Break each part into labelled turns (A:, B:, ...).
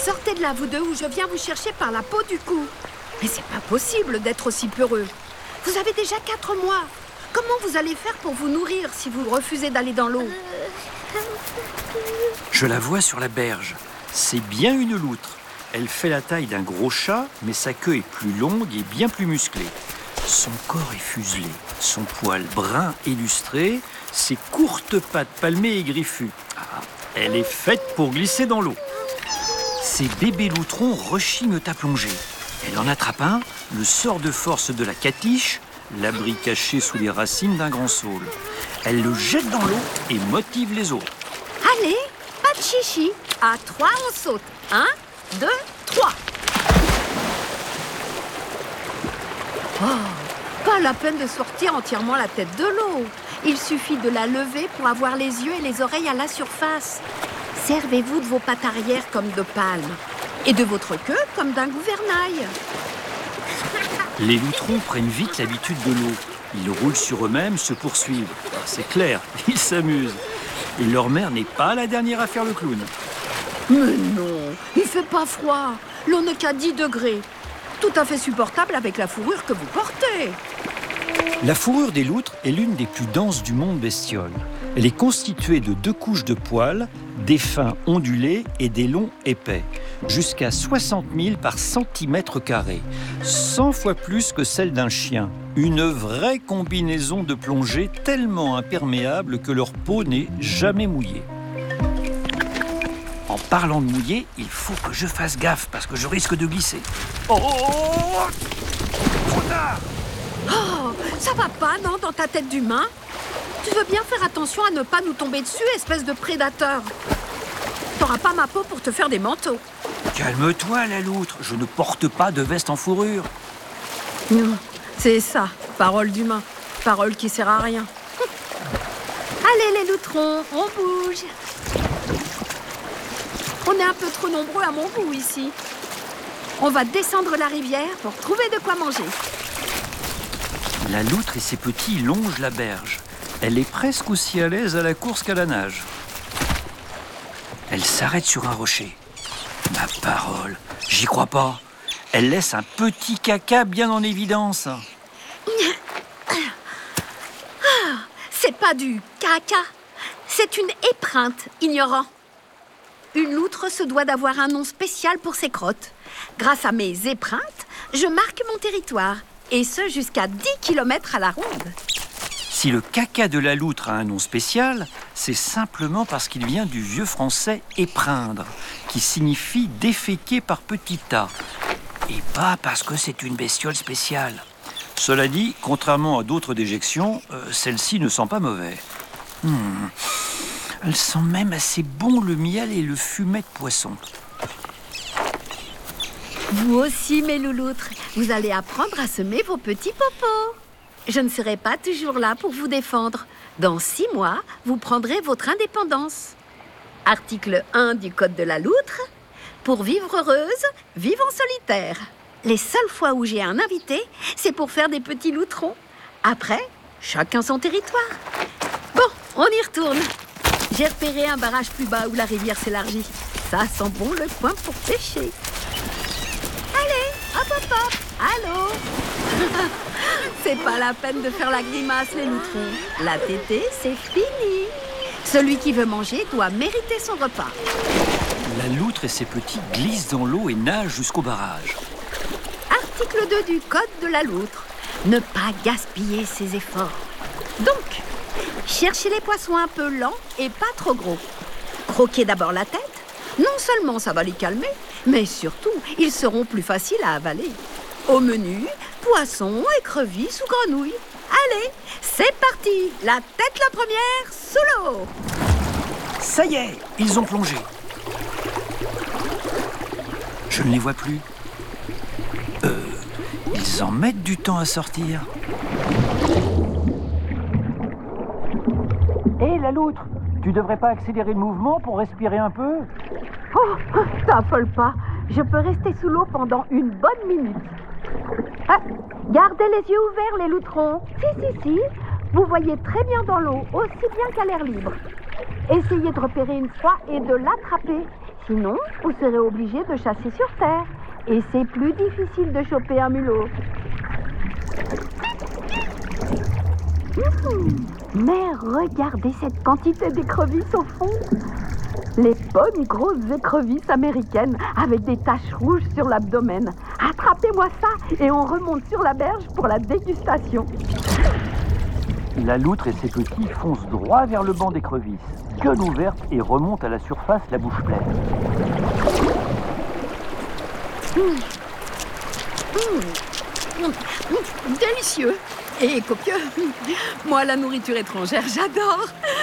A: Sortez de là, vous deux, ou je viens vous chercher par la peau du cou. Mais c'est pas possible d'être aussi peureux. Vous avez déjà 4 mois. Comment vous allez faire pour vous nourrir si vous refusez d'aller dans l'eau?
B: Je la vois sur la berge. C'est bien une loutre. Elle fait la taille d'un gros chat, mais sa queue est plus longue et bien plus musclée. Son corps est fuselé, son poil brun et lustré, ses courtes pattes palmées et griffues. Elle est faite pour glisser dans l'eau. Ses bébés loutrons rechignent à plonger. Elle en attrape un, le sort de force de la catiche, l'abri caché sous les racines d'un grand saule. Elle le jette dans l'eau et motive les autres.
A: Allez, pas de chichi. À 3, on saute. 1, 2, 3. Oh, pas la peine de sortir entièrement la tête de l'eau. Il suffit de la lever pour avoir les yeux et les oreilles à la surface. Servez-vous de vos pattes arrière comme de palmes et de votre queue comme d'un gouvernail.
B: Les loutrons prennent vite l'habitude de l'eau. Ils roulent sur eux-mêmes, se poursuivent. C'est clair, ils s'amusent. Et leur mère n'est pas la dernière à faire le clown.
A: Mais non, il fait pas froid. L'eau n'est qu'à 10 degrés. Tout à fait supportable avec la fourrure que vous portez.
B: La fourrure des loutres est l'une des plus denses du monde bestiole. Elle est constituée de 2 couches de poils, des fins ondulés et des longs épais, jusqu'à 60 000 par centimètre carré, 100 fois plus que celle d'un chien. Une vraie combinaison de plongée tellement imperméable que leur peau n'est jamais mouillée. En parlant de mouiller, il faut que je fasse gaffe parce que je risque de glisser. Oh, trop tard!
A: Oh, ça va pas, non, dans ta tête d'humain? Tu veux bien faire attention à ne pas nous tomber dessus, espèce de prédateur. T'auras pas ma peau pour te faire des manteaux.
B: Calme-toi, la loutre. Je ne porte pas de veste en fourrure.
A: Non, c'est ça, parole d'humain. Parole qui sert à rien. Allez, les loutrons, on bouge. On est un peu trop nombreux à mon goût ici. On va descendre la rivière pour trouver de quoi manger.
B: La loutre et ses petits longent la berge. Elle est presque aussi à l'aise à la course qu'à la nage. Elle s'arrête sur un rocher. Ma parole, j'y crois pas. Elle laisse un petit caca bien en évidence.
A: C'est pas du caca, c'est une épreinte, ignorant. Une loutre se doit d'avoir un nom spécial pour ses crottes. Grâce à mes épreintes, je marque mon territoire, et ce jusqu'à 10 km à la ronde.
B: Si le caca de la loutre a un nom spécial, c'est simplement parce qu'il vient du vieux français épreindre, qui signifie déféquer par petits tas, et pas parce que c'est une bestiole spéciale. Cela dit, contrairement à d'autres déjections, celle-ci ne sent pas mauvais. Elle sent même assez bon le miel et le fumet de poisson.
A: Vous aussi, mes louloutres, vous allez apprendre à semer vos petits popos. Je ne serai pas toujours là pour vous défendre. Dans 6 mois, vous prendrez votre indépendance. Article 1 du Code de la loutre. Pour vivre heureuse, vive en solitaire. Les seules fois où j'ai un invité, c'est pour faire des petits loutrons. Après, chacun son territoire. Bon, on y retourne. J'ai repéré un barrage plus bas où la rivière s'élargit. Ça sent bon le coin pour pêcher. Allez, hop hop hop, allô. C'est pas la peine de faire la grimace, les loutrons. La tétée, c'est fini. Celui qui veut manger doit mériter son repas.
B: La loutre et ses petits glissent dans l'eau et nagent jusqu'au barrage.
A: Article 2 du Code de la loutre. Ne pas gaspiller ses efforts. Donc, cherchez les poissons un peu lents et pas trop gros. Croquez d'abord la tête. Non seulement ça va les calmer, mais surtout, ils seront plus faciles à avaler. Au menu, poissons, écrevisses ou grenouilles. Allez, c'est parti. La tête la première, sous l'eau.
B: Ça y est, ils ont plongé. Je ne les vois plus. Ils en mettent du temps à sortir. Hé, la loutre, tu devrais pas accélérer le mouvement pour respirer un peu?
A: Oh, t'affole pas. Je peux rester sous l'eau pendant une bonne minute. Ah, gardez les yeux ouverts, les loutrons. Si. Vous voyez très bien dans l'eau, aussi bien qu'à l'air libre. Essayez de repérer une proie et de l'attraper. Sinon, vous serez obligé de chasser sur terre. Et c'est plus difficile de choper un mulot. Mais regardez cette quantité d'écrevisses au fond. Les bonnes grosses écrevisses américaines avec des taches rouges sur l'abdomen. Attrapez-moi ça et on remonte sur la berge pour la dégustation.
B: La loutre et ses petits foncent droit vers le banc d'écrevisses, gueule ouverte, et remontent à la surface la bouche pleine.
A: Délicieux et copieux. Moi, la nourriture étrangère, j'adore.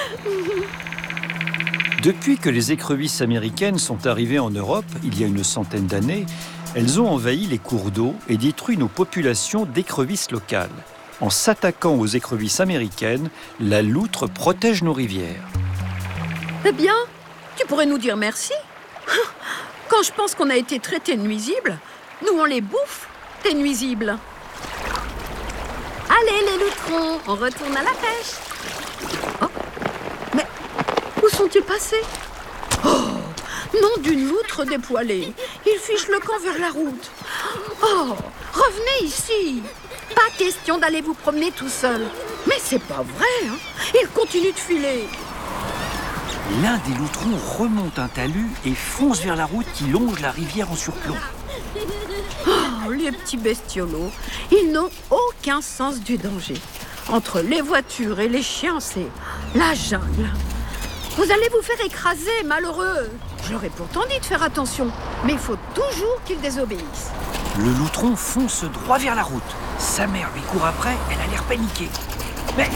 B: Depuis que les écrevisses américaines sont arrivées en Europe, il y a une centaine d'années, elles ont envahi les cours d'eau et détruit nos populations d'écrevisses locales. En s'attaquant aux écrevisses américaines, la loutre protège nos rivières.
A: Eh bien, tu pourrais nous dire merci. Quand je pense qu'on a été traités de nuisibles, nous on les bouffe, tes nuisibles. Allez les loutrons, on retourne à la pêche. Oh, mais où sont-ils passés? Oh, nom d'une loutre dépoilée. Ils fichent le camp vers la route. Oh, revenez ici. Pas question d'aller vous promener tout seul. Mais c'est pas vrai, hein. Ils continuent de filer.
B: L'un des loutrons remonte un talus et fonce vers la route qui longe la rivière en surplomb.
A: Oh, les petits bestiolos, ils n'ont aucun sens du danger. Entre les voitures et les chiens, c'est la jungle. Vous allez vous faire écraser, malheureux. Je leur ai pourtant dit de faire attention, mais il faut toujours qu'ils désobéissent.
B: Le loutron fonce droit vers la route. Sa mère lui court après, elle a l'air paniquée. Mais...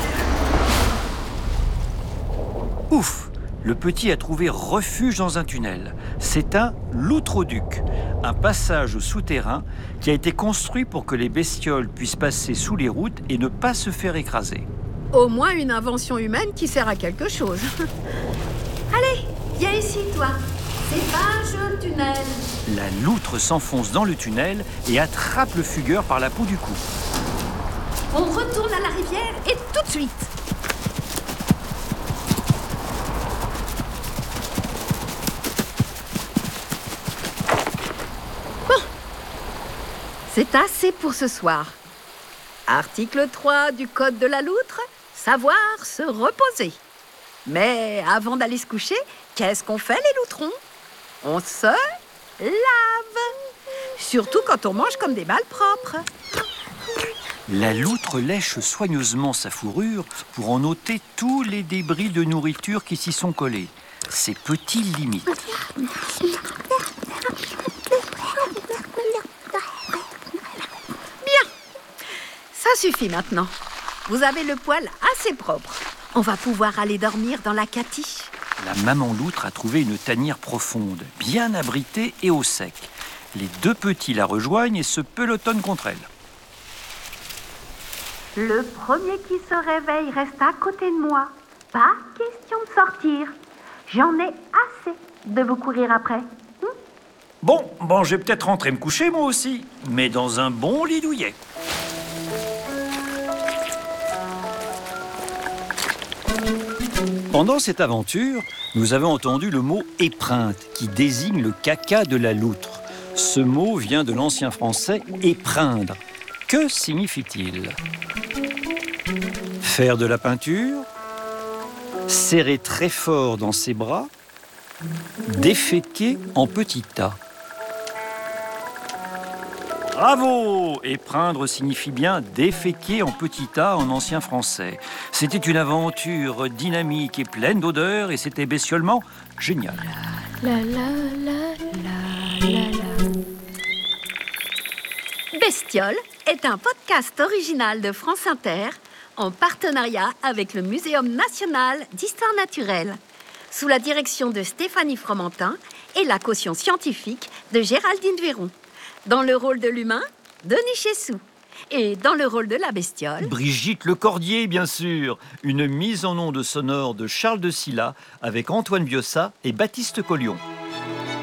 B: Ouf! Le petit a trouvé refuge dans un tunnel. C'est un loutroduc, un passage souterrain qui a été construit pour que les bestioles puissent passer sous les routes et ne pas se faire écraser.
A: Au moins une invention humaine qui sert à quelque chose. Allez, viens ici, toi. C'est pas un jeu, le tunnel.
B: La loutre s'enfonce dans le tunnel et attrape le fugueur par la peau du cou.
A: On retourne à la rivière et tout de suite. C'est assez pour ce soir. Article 3 du Code de la loutre, savoir se reposer. Mais avant d'aller se coucher, qu'est-ce qu'on fait les loutrons? On se lave. Surtout quand on mange comme des malpropres.
B: La loutre lèche soigneusement sa fourrure pour en ôter tous les débris de nourriture qui s'y sont collés. Ses petits limites.
A: Ça suffit maintenant. Vous avez le poil assez propre. On va pouvoir aller dormir dans la catiche.
B: La maman loutre a trouvé une tanière profonde, bien abritée et au sec. Les deux petits la rejoignent et se pelotonnent contre elle.
A: Le premier qui se réveille reste à côté de moi. Pas question de sortir. J'en ai assez de vous courir après.
B: Bon, je vais peut-être rentrer me coucher moi aussi, mais dans un bon lit douillet. Pendant cette aventure, nous avons entendu le mot « épreinte » qui désigne le caca de la loutre. Ce mot vient de l'ancien français « épreindre ». Que signifie-t-il? Faire de la peinture, serrer très fort dans ses bras, déféquer en petits tas. Bravo! Épreindre signifie bien déféquer en petits tas en ancien français. C'était une aventure dynamique et pleine d'odeurs et c'était bestiolement génial.
A: Bestiole est un podcast original de France Inter en partenariat avec le Muséum national d'histoire naturelle, sous la direction de Stéphanie Fromentin et la caution scientifique de Géraldine Véron. Dans le rôle de l'humain, Denis Chessou. Et dans le rôle de la bestiole,
B: Brigitte Lecordier, bien sûr. Une mise en onde sonore de Charles de Silla avec Antoine Biossa et Baptiste Collion.